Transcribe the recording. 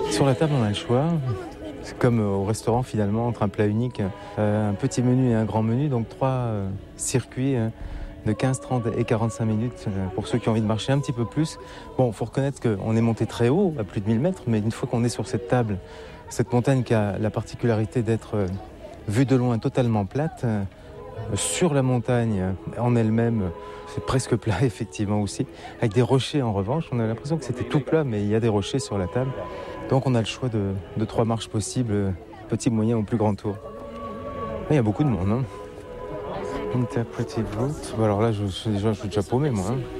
Sur la table, on a le choix. C'est comme au restaurant finalement, entre un plat unique, un petit menu et un grand menu, donc 3 circuits de 15, 30 et 45 minutes pour ceux qui ont envie de marcher un petit peu plus. Bon, il faut reconnaître qu'on est monté très haut, à plus de 1000 mètres, mais une fois qu'on est sur cette table, cette montagne qui a la particularité d'être vue de loin totalement plate, sur la montagne en elle-même, c'est presque plat effectivement aussi, avec des rochers en revanche. On a l'impression que c'était tout plat, mais il y a des rochers sur la table. Donc on a le choix de 3 marches possibles, petit, moyen ou plus grand tour. Il y a beaucoup de monde. Interpretive route. Bon, alors là, je suis déjà paumé, moi.